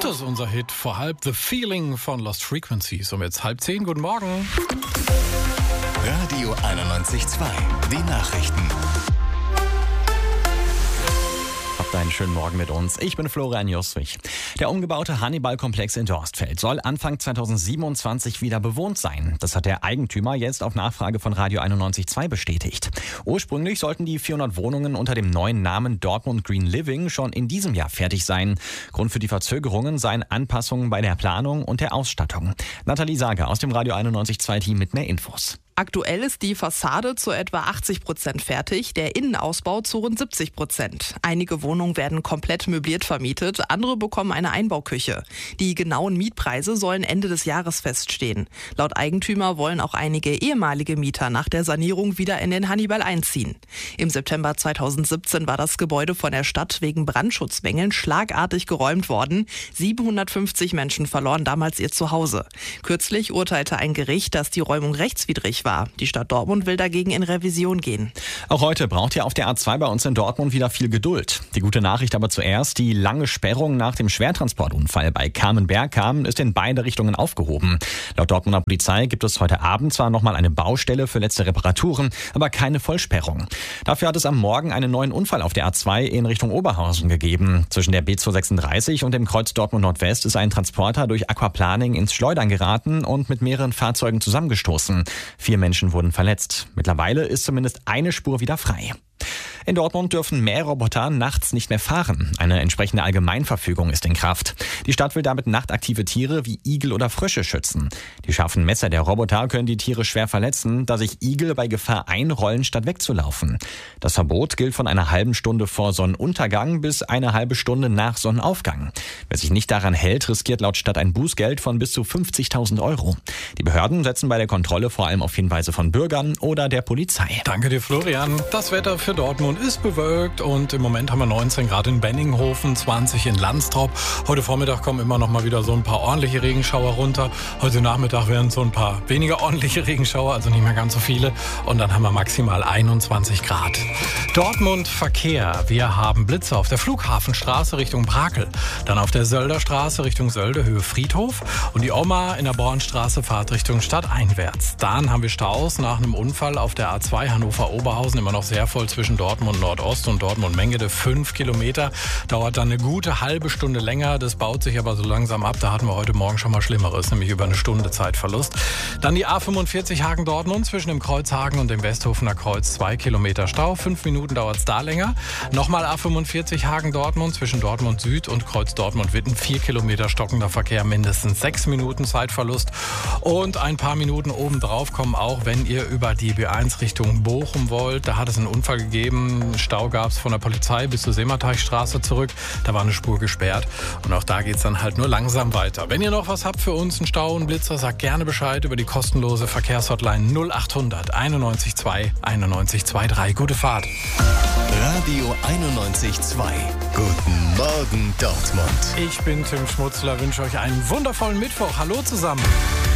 ist unser Hit vor halb, The Feeling von Lost Frequencies. Und jetzt 9:30. Guten Morgen. Radio 91.2, die Nachrichten. Habt einen schönen Morgen mit uns. Ich bin Florian Joswig. Der umgebaute Hannibal-Komplex in Dorstfeld soll Anfang 2027 wieder bewohnt sein. Das hat der Eigentümer jetzt auf Nachfrage von Radio 91.2 bestätigt. Ursprünglich sollten die 400 Wohnungen unter dem neuen Namen Dortmund Green Living schon in diesem Jahr fertig sein. Grund für die Verzögerungen seien Anpassungen bei der Planung und der Ausstattung. Nathalie Sager aus dem Radio 91.2-Team mit mehr Infos. Aktuell ist die Fassade zu etwa 80% fertig, der Innenausbau zu rund 70%. Einige Wohnungen werden komplett möbliert vermietet, andere bekommen eine Einbauküche. Die genauen Mietpreise sollen Ende des Jahres feststehen. Laut Eigentümer wollen auch einige ehemalige Mieter nach der Sanierung wieder in den Hannibal einziehen. Im September 2017 war das Gebäude von der Stadt wegen Brandschutzmängeln schlagartig geräumt worden. 750 Menschen verloren damals ihr Zuhause. Kürzlich urteilte ein Gericht, dass die Räumung rechtswidrig war. Die Stadt Dortmund will dagegen in Revision gehen. Auch heute braucht ihr auf der A2 bei uns in Dortmund wieder viel Geduld. Die gute Nachricht aber zuerst, die lange Sperrung nach dem Schwertransportunfall bei Kamen-Bergkamen ist in beide Richtungen aufgehoben. Laut Dortmunder Polizei gibt es heute Abend zwar nochmal eine Baustelle für letzte Reparaturen, aber keine Vollsperrung. Dafür hat es am Morgen einen neuen Unfall auf der A2 in Richtung Oberhausen gegeben. Zwischen der B236 und dem Kreuz Dortmund Nordwest ist ein Transporter durch Aquaplaning ins Schleudern geraten und mit mehreren Fahrzeugen zusammengestoßen. 4 Menschen wurden verletzt. Mittlerweile ist zumindest eine Spur wieder frei. In Dortmund dürfen Mähroboter nachts nicht mehr fahren. Eine entsprechende Allgemeinverfügung ist in Kraft. Die Stadt will damit nachtaktive Tiere wie Igel oder Frösche schützen. Die scharfen Messer der Roboter können die Tiere schwer verletzen, da sich Igel bei Gefahr einrollen, statt wegzulaufen. Das Verbot gilt von einer halben Stunde vor Sonnenuntergang bis eine halbe Stunde nach Sonnenaufgang. Wer sich nicht daran hält, riskiert laut Stadt ein Bußgeld von bis zu 50.000 €. Die Behörden setzen bei der Kontrolle vor allem auf Hinweise von Bürgern oder der Polizei. Danke dir, Florian. Das Wetter für Dortmund ist bewölkt und im Moment haben wir 19 Grad in Benninghofen, 20 in Landstrop. Heute Vormittag kommen immer noch mal wieder so ein paar ordentliche Regenschauer runter. Heute Nachmittag werden so ein paar weniger ordentliche Regenschauer, also nicht mehr ganz so viele. Und dann haben wir maximal 21 Grad. Dortmund Verkehr. Wir haben Blitze auf der Flughafenstraße Richtung Brakel. Dann auf der Sölderstraße Richtung Sölde, Höhe Friedhof. Und die Oma in der Bornstraße Fahrt Richtung stadteinwärts. Dann haben wir Staus nach einem Unfall auf der A2 Hannover-Oberhausen. Immer noch sehr voll zwischen Dortmund Nordost und Dortmund-Mengede, 5 Kilometer. Dauert dann eine gute halbe Stunde länger. Das baut sich aber so langsam ab. Da hatten wir heute Morgen schon mal Schlimmeres, nämlich über eine Stunde Zeitverlust. Dann die A45 Hagen-Dortmund zwischen dem Kreuz Hagen und dem Westhofener Kreuz, 2 Kilometer Stau. 5 Minuten dauert es da länger. Nochmal A45 Hagen-Dortmund zwischen Dortmund Süd und Kreuz Dortmund-Witten, 4 Kilometer stockender Verkehr, mindestens 6 Minuten Zeitverlust. Und ein paar Minuten obendrauf kommen auch, wenn ihr über die B1 Richtung Bochum wollt. Da hat es einen Unfall gegeben. Stau gab es von der Polizei bis zur Seemateichstraße zurück. Da war eine Spur gesperrt. Und auch da geht es dann halt nur langsam weiter. Wenn ihr noch was habt für uns, einen Stau, einen Blitzer, sagt gerne Bescheid über die kostenlose Verkehrshotline 0800 91 9123. Gute Fahrt. Radio 91.2. Guten Morgen Dortmund. Ich bin Tim Schmutzler, wünsche euch einen wundervollen Mittwoch. Hallo zusammen.